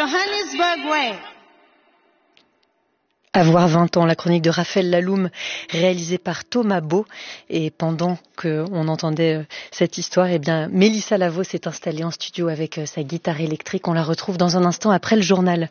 Johannesburg Way. Avoir 20 ans, la chronique de Raphaël Laloum, réalisée par Thomas Beau. Et pendant qu'on entendait cette histoire, eh bien, Mélissa Lavo s'est installée en studio avec sa guitare électrique. On la retrouve dans un instant après le journal.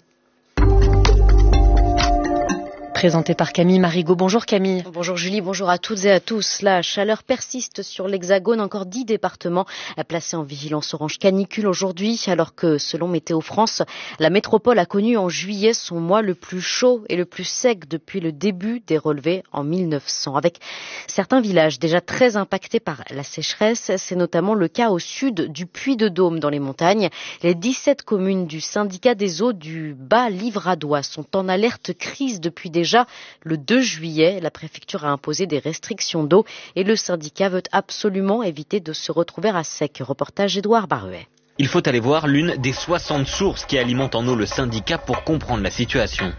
Présenté par Camille Marigot. Bonjour Camille. Bonjour Julie, bonjour à toutes et à tous. La chaleur persiste sur l'Hexagone, encore 10 départements placés en vigilance orange canicule aujourd'hui, alors que selon Météo France, la métropole a connu en juillet son mois le plus chaud et le plus sec depuis le début des relevés en 1900. Avec certains villages déjà très impactés par la sécheresse, c'est notamment le cas au sud du Puy-de-Dôme dans les montagnes. Les 17 communes du syndicat des eaux du Bas-Livradois sont en alerte crise depuis déjà le 2 juillet. La préfecture a imposé des restrictions d'eau et le syndicat veut absolument éviter de se retrouver à sec. Reportage Édouard Baruet. Il faut aller voir l'une des 60 sources qui alimentent en eau le syndicat pour comprendre la situation.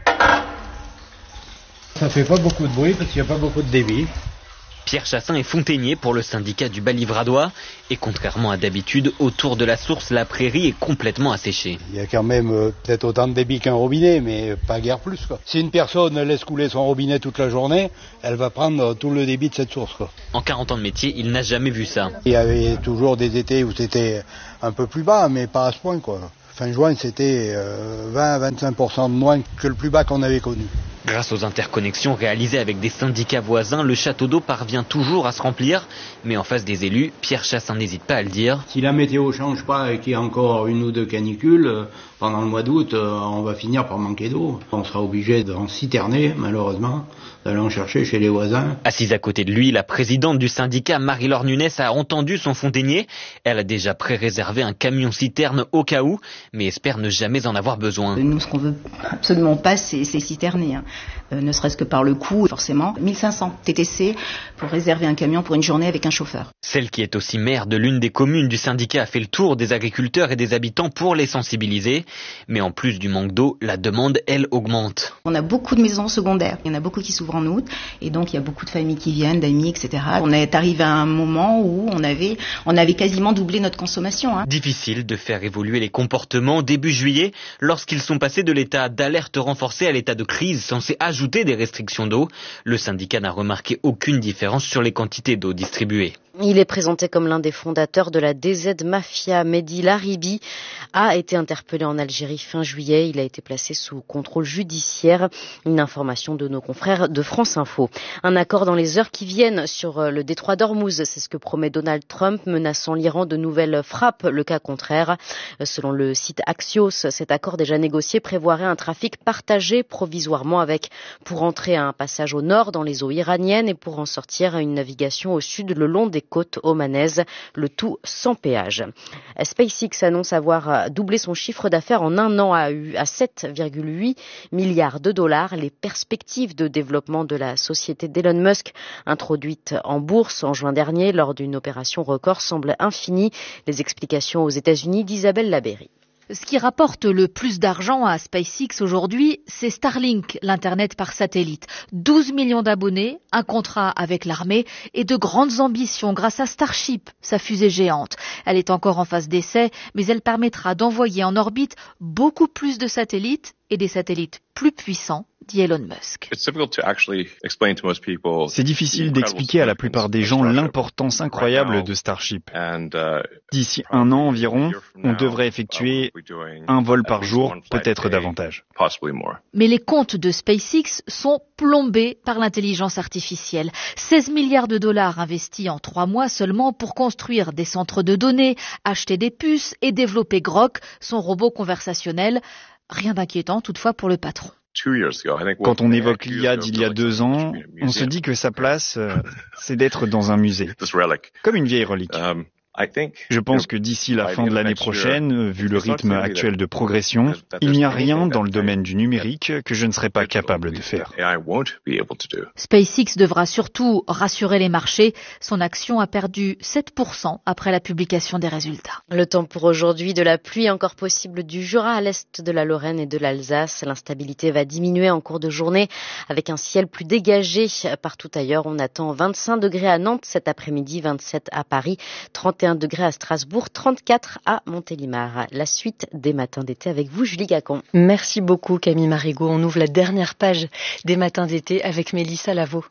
Ça fait pas beaucoup de bruit parce qu'il n'y a pas beaucoup de débit. Pierre Chassin est fontainier pour le syndicat du Bas-Livradois et contrairement à d'habitude, autour de la source, la prairie est complètement asséchée. Il y a quand même peut-être autant de débit qu'un robinet, mais pas guère plus, quoi. Si une personne laisse couler son robinet toute la journée, elle va prendre tout le débit de cette source, quoi. En 40 ans de métier, il n'a jamais vu ça. Il y avait toujours des étés où c'était un peu plus bas, mais pas à ce point, quoi. Fin juin, c'était 20-25% de moins que le plus bas qu'on avait connu. Grâce aux interconnexions réalisées avec des syndicats voisins, le château d'eau parvient toujours à se remplir. Mais en face des élus, Pierre Chassin n'hésite pas à le dire. Si la météo change pas et qu'il y a encore une ou deux canicules, pendant le mois d'août, on va finir par manquer d'eau. On sera obligé d'en citerner, malheureusement, d'aller en chercher chez les voisins. Assise à côté de lui, la présidente du syndicat, Marie-Laure Nunes, a entendu son fontainier. Elle a déjà pré-réservé un camion-citerne au cas où, mais espère ne jamais en avoir besoin. Nous, ce qu'on veut absolument pas, c'est citerner. Ne serait-ce que par le coût, forcément. 1500 TTC pour réserver un camion pour une journée avec un chauffeur. Celle qui est aussi maire de l'une des communes du syndicat a fait le tour des agriculteurs et des habitants pour les sensibiliser. Mais en plus du manque d'eau, la demande, elle, augmente. On a beaucoup de maisons secondaires. Il y en a beaucoup qui s'ouvrent en août. Et donc, il y a beaucoup de familles qui viennent, d'amis, etc. On est arrivé à un moment où on avait quasiment doublé notre consommation. Difficile de faire évoluer les comportements début juillet, lorsqu'ils sont passés de l'état d'alerte renforcée à l'état de crise censé ajouter des restrictions d'eau. Le syndicat n'a remarqué aucune différence sur les quantités d'eau distribuées. Il est présenté comme l'un des fondateurs de la DZ Mafia. Mehdi Laribi a été interpellé en Algérie fin juillet. Il a été placé sous contrôle judiciaire. Une information de nos confrères de France Info. Un accord dans les heures qui viennent sur le détroit d'Ormuz. C'est ce que promet Donald Trump, menaçant l'Iran de nouvelles frappes, le cas contraire. Selon le site Axios, cet accord déjà négocié prévoirait un trafic partagé provisoirement avec, pour entrer un passage au nord dans les eaux iraniennes et pour en sortir une navigation au sud le long des côtes omanaises, le tout sans péage. SpaceX annonce avoir doublé son chiffre d'affaires en un an à 7,8 milliards de dollars. Les perspectives de développement de la société d'Elon Musk, introduite en bourse en juin dernier lors d'une opération record, semblent infinies. Les explications aux États-Unis d'Isabelle Labéry. Ce qui rapporte le plus d'argent à SpaceX aujourd'hui, c'est Starlink, l'Internet par satellite. 12 millions d'abonnés, un contrat avec l'armée et de grandes ambitions grâce à Starship, sa fusée géante. Elle est encore en phase d'essai, mais elle permettra d'envoyer en orbite beaucoup plus de satellites et des satellites plus puissants, dit Elon Musk. C'est difficile d'expliquer à la plupart des gens l'importance incroyable de Starship. D'ici un an environ, on devrait effectuer un vol par jour, peut-être davantage. Mais les comptes de SpaceX sont plombés par l'intelligence artificielle. 16 milliards de dollars investis en 3 mois seulement pour construire des centres de données, acheter des puces et développer Grok, son robot conversationnel. Rien d'inquiétant toutefois pour le patron. Quand on évoque l'IA d'il y a 2 ans, on se dit que sa place, c'est d'être dans un musée, comme une vieille relique. Je pense que d'ici la fin de l'année prochaine, vu le rythme actuel de progression, il n'y a rien dans le domaine du numérique que je ne serai pas capable de faire. SpaceX devra surtout rassurer les marchés. Son action a perdu 7% après la publication des résultats. Le temps pour aujourd'hui, de la pluie encore possible du Jura à l'est de la Lorraine et de l'Alsace. L'instabilité va diminuer en cours de journée avec un ciel plus dégagé partout ailleurs. On attend 25 degrés à Nantes cet après-midi, 27 à Paris, 31 31 degrés à Strasbourg, 34 à Montélimar. La suite des matins d'été avec vous, Julie Gacon. Merci beaucoup Camille Marigot. On ouvre la dernière page des matins d'été avec Mélissa Lavaux.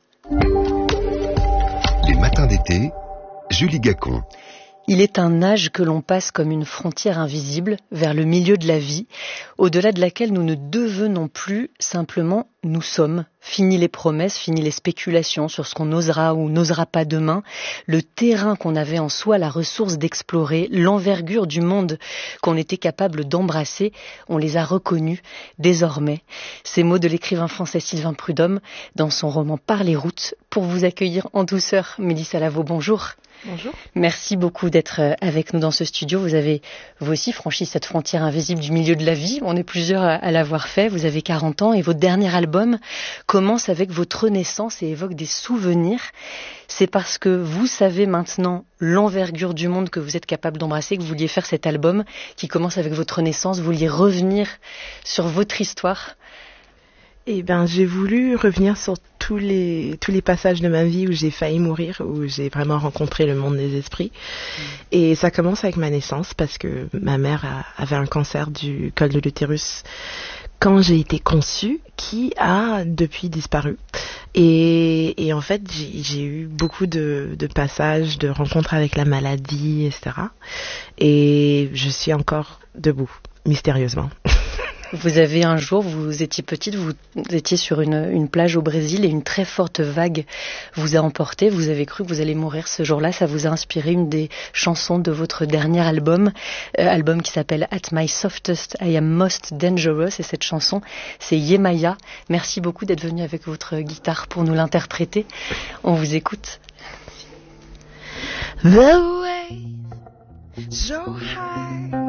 Les matins d'été, Julie Gacon. Il est un âge que l'on passe comme une frontière invisible vers le milieu de la vie, au-delà de laquelle nous ne devenons plus, simplement nous sommes. Fini les promesses, fini les spéculations sur ce qu'on osera ou n'osera pas demain. Le terrain qu'on avait en soi, la ressource d'explorer, l'envergure du monde qu'on était capable d'embrasser, on les a reconnus désormais. Ces mots de l'écrivain français Sylvain Prudhomme dans son roman Par les routes. Pour vous accueillir en douceur, Mélissa Lavaux, bonjour. Bonjour. Merci beaucoup d'être avec nous dans ce studio. Vous avez, vous aussi, franchi cette frontière invisible du milieu de la vie. On est plusieurs à l'avoir fait. Vous avez 40 ans et votre dernier album commence avec votre naissance et évoque des souvenirs. C'est parce que vous savez maintenant l'envergure du monde que vous êtes capable d'embrasser que vous vouliez faire cet album qui commence avec votre naissance. Vous vouliez revenir sur votre histoire. Eh ben, j'ai voulu revenir sur tous les passages de ma vie où j'ai failli mourir, où j'ai vraiment rencontré le monde des esprits. Et ça commence avec ma naissance parce que ma mère avait un cancer du col de l'utérus quand j'ai été conçue, qui a depuis disparu. Et en fait, j'ai eu beaucoup de passages, de rencontres avec la maladie, etc. Et je suis encore debout, mystérieusement. Vous avez un jour, vous étiez petite, vous étiez sur une plage au Brésil et une très forte vague vous a emporté. Vous avez cru que vous allez mourir ce jour-là. Ça vous a inspiré une des chansons de votre dernier album qui s'appelle At My Softest, I Am Most Dangerous. Et cette chanson, c'est Yemaya. Merci beaucoup d'être venu avec votre guitare pour nous l'interpréter. On vous écoute. The way so high.